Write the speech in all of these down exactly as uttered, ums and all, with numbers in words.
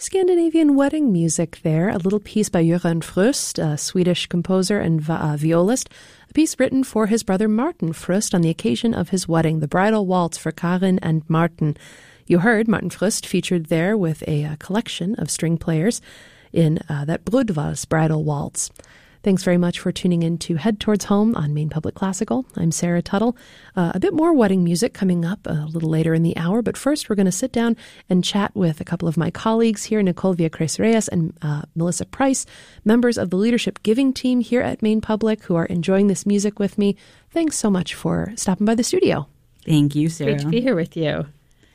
Scandinavian wedding music there, a little piece by Göran Fröst, a Swedish composer and vi- uh, violist, a piece written for his brother Martin Fröst on the occasion of his wedding, the bridal waltz for Karin and Martin. You heard Martin Fröst featured there with a, a collection of string players in uh, that Brudvals bridal waltz. Thanks very much for tuning in to Head Towards Home on Maine Public Classical. I'm Sarah Tuttle. Uh, a bit more wedding music coming up a little later in the hour, but first we're going to sit down and chat with a couple of my colleagues here, Nicole Villacres-Reyes and uh, Melissa Price, members of the Leadership Giving team here at Maine Public, who are enjoying this music with me. Thanks so much for stopping by the studio. Thank you, Sarah. Great to be here with you.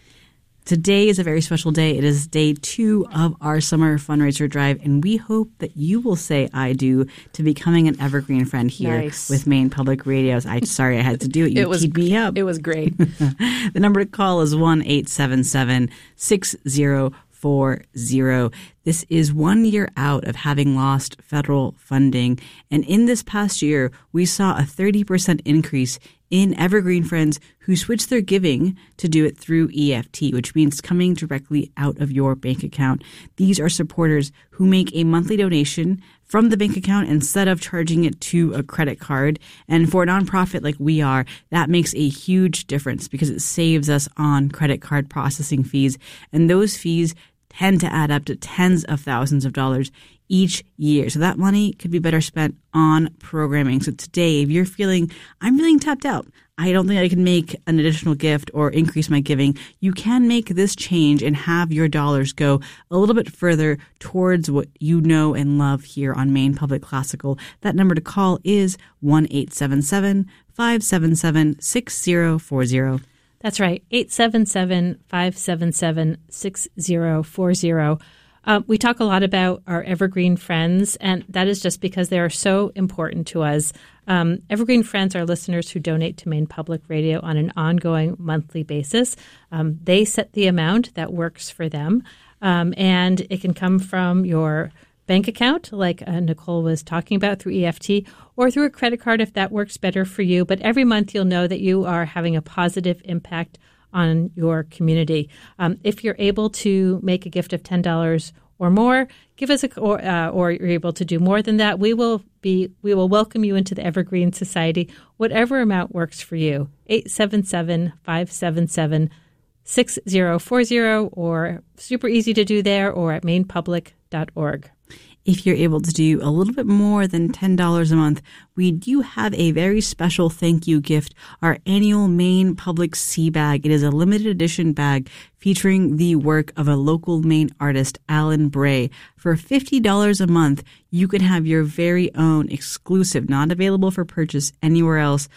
Today is a very special day. It is day two of our summer fundraiser drive, and we hope that you will say I do to becoming an evergreen friend here nice. With Maine Public Radio's. I sorry I had to do it. You it was, teed me up. It was great. The number to call is one eight seven seven, six zero four zero. This is one year out of having lost federal funding, and in this past year, we saw a thirty percent increase in Evergreen Friends who switched their giving to do it through E F T, which means coming directly out of your bank account. These are supporters who make a monthly donation from the bank account instead of charging it to a credit card. And for a nonprofit like we are, that makes a huge difference because it saves us on credit card processing fees. And those fees tend to add up to tens of thousands of dollars each year. So that money could be better spent on programming. So today, if you're feeling, I'm feeling tapped out, I don't think I can make an additional gift or increase my giving, you can make this change and have your dollars go a little bit further towards what you know and love here on Maine Public Classical. That number to call is one eight seven seven, five seven seven, six zero four zero. That's right, eight seven seven, five seven seven, six zero four zero. Uh, we talk a lot about our Evergreen Friends, and that is just because they are so important to us. Um, Evergreen Friends are listeners who donate to Maine Public Radio on an ongoing monthly basis. Um, they set the amount that works for them, um, and it can come from your bank account, like uh, Nicole was talking about, through E F T, or through a credit card if that works better for you. But every month you'll know that you are having a positive impact on your community. Um, if you're able to make a gift of ten dollars or more, give us a, or, uh, or you're able to do more than that, we will be we will welcome you into the Evergreen Society, whatever amount works for you. eight seven seven, five seven seven, six zero four zero, or super easy to do there, or at maine public dot org. If you're able to do a little bit more than ten dollars a month, we do have a very special thank you gift, our annual Maine Public Sea Bag. It is a limited edition bag featuring the work of a local Maine artist, Alan Bray. For fifty dollars a month, you can have your very own exclusive, not available for purchase anywhere else,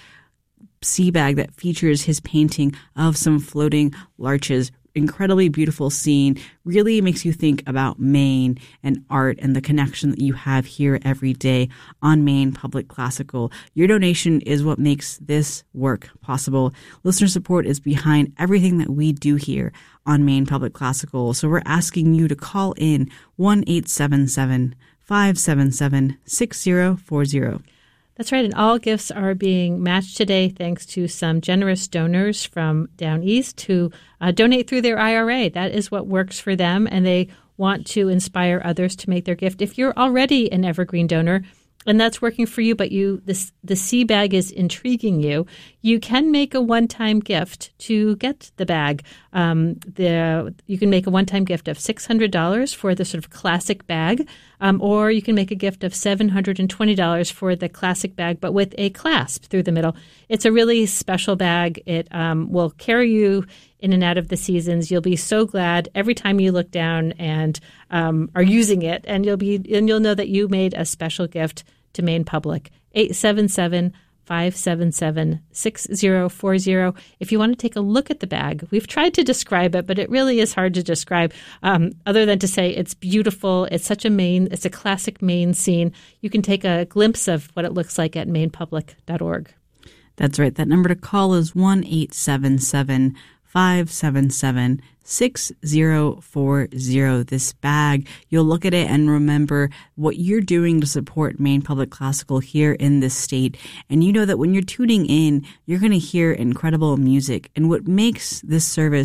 sea bag that features his painting of some floating larches. Incredibly beautiful scene, really makes you think about Maine and art and the connection that you have here every day on Maine Public Classical. Your donation is what makes this work possible. Listener support is behind everything that we do here on Maine Public Classical. So we're asking you to call in one eight seven seven, five seven seven, six zero four zero. That's right, and all gifts are being matched today thanks to some generous donors from down east who uh, donate through their I R A. That is what works for them, and they want to inspire others to make their gift. If you're already an Evergreen donor and that's working for you, but you this the sea bag is intriguing you, you can make a one-time gift to get the bag. Um, the you can make a one-time gift of six hundred dollars for the sort of classic bag, um, or you can make a gift of seven hundred twenty dollars for the classic bag, but with a clasp through the middle. It's a really special bag. It um, will carry you in and out of the seasons. You'll be so glad every time you look down and um, are using it, and you'll be and you'll know that you made a special gift to Maine Public. eight seven seven, five seven seven, six zero four zero. If you want to take a look at the bag, we've tried to describe it, but it really is hard to describe um, other than to say it's beautiful. It's such a Maine, it's a classic Maine scene. You can take a glimpse of what it looks like at maine public dot org. That's right. That number to call is one eight seven seven, five seven seven, six zero four zero. This bag, you'll look at it and remember what you're doing to support Maine Public Classical here in this state. And you know that when you're tuning in, you're going to hear incredible music. And what makes this service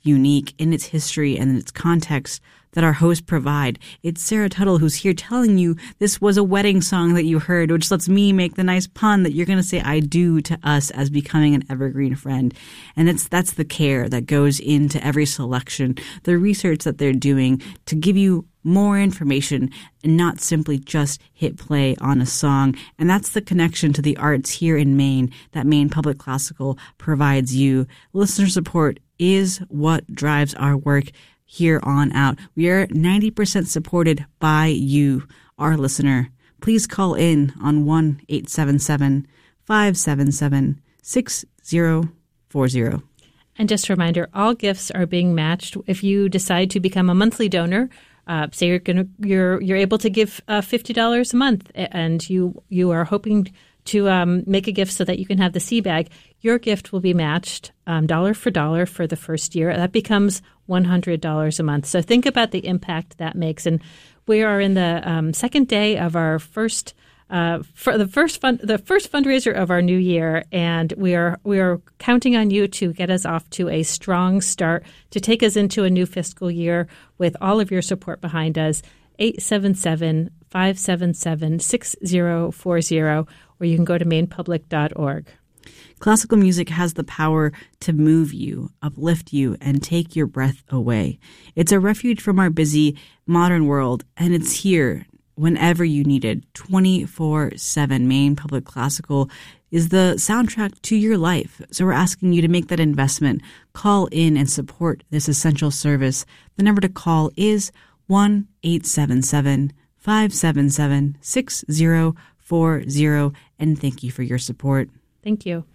unique in its history and in its context that our hosts provide. It's Sarah Tuttle who's here telling you this was a wedding song that you heard, which lets me make the nice pun that you're going to say I do to us as becoming an evergreen friend. And it's, that's the care that goes into every selection, the research that they're doing to give you more information and not simply just hit play on a song. And that's the connection to the arts here in Maine that Maine Public Classical provides you. Listener support is what drives our work here on out. We are ninety percent supported by you, our listener. Please call in on one eight seven seven, five seven seven, six zero four zero. And just a reminder, all gifts are being matched. If you decide to become a monthly donor, uh, say you're going to you're you're able to give uh, fifty dollars a month, and you you are hoping to um, make a gift so that you can have the sea bag, your gift will be matched um, dollar for dollar for the first year. That becomes one hundred dollars a month. So think about the impact that makes. And we are in the um, second day of our first uh, for the first fund, the first fundraiser of our new year, and we are we are counting on you to get us off to a strong start, to take us into a new fiscal year with all of your support behind us. eight seven seven, five seven seven, six zero four zero, or you can go to maine public dot org. Classical music has the power to move you, uplift you, and take your breath away. It's a refuge from our busy modern world, and it's here whenever you need it, twenty-four seven. Maine Public Classical is the soundtrack to your life. So we're asking you to make that investment. Call in and support this essential service. The number to call is one eight seven seven, five seven seven, six zero four zero. And thank you for your support. Thank you.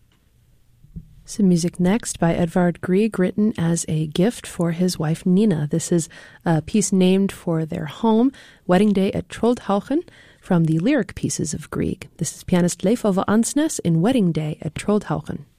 Some music next by Edvard Grieg, written as a gift for his wife Nina. This is a piece named for their home, Wedding Day at Troldhaugen, from the lyric pieces of Grieg. This is pianist Leif Ove Ansnes in Wedding Day at Troldhaugen.